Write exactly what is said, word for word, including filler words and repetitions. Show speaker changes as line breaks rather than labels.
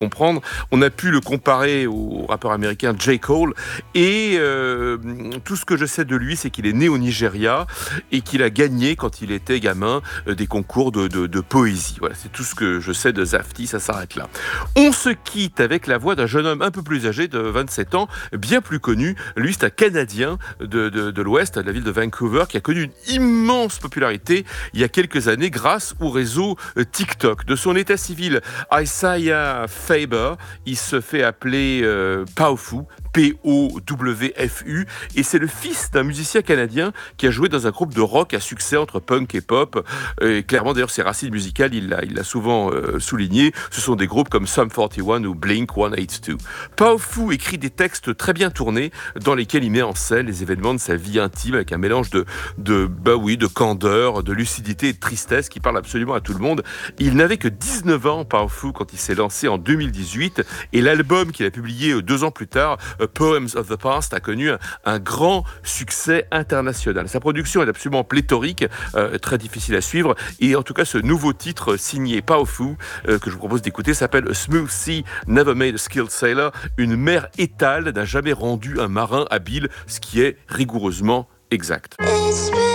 comprendre. On a pu le comparer au rappeur américain J. Cole et euh, tout ce que je sais de lui, c'est qu'il est né au Nigeria et qu'il a gagné quand il était gamin euh, des concours de, de, de poésie. Voilà, c'est tout ce que je sais de Zafty, ça s'arrête là. On se quitte avec la voix d'un jeune homme un peu plus âgé, de vingt-sept ans, bien plus connu. Lui, c'est un Canadien de, de, de l'Ouest, de la ville de Vancouver, qui a connu une immense popularité il y a quelques années grâce au réseau euh, TikTok. De son état civil, Isaiah Faber, il se fait appeler euh, Powfu, P O W F U, et c'est le fils d'un musicien canadien qui a joué dans un groupe de rock à succès entre punk et pop. Et clairement, d'ailleurs, ses racines musicales, il l'a, il l'a souvent euh, souligné, ce sont des groupes comme Sum quarante et un ou Blink cent quatre-vingt-deux. Powfu écrit des textes très bien tournés dans lesquels il met en scène les événements de sa vie intime avec un mélange de, de, bah oui, de candeur, de lucidité et de tristesse qui parle absolument à tout le monde. Il n'avait que dix-neuf ans, Powfu, quand il s'est lancé en deux mille dix-huit, et l'album qu'il a publié deux ans plus tard, Poems of the Past, a connu un, un grand succès international. Sa production est absolument pléthorique, euh, très difficile à suivre, et en tout cas ce nouveau titre signé Powfu euh, que je vous propose d'écouter s'appelle A Smooth Sea Never Made a Skilled Sailor. Une mer étale n'a jamais rendu un marin habile, ce qui est rigoureusement exact.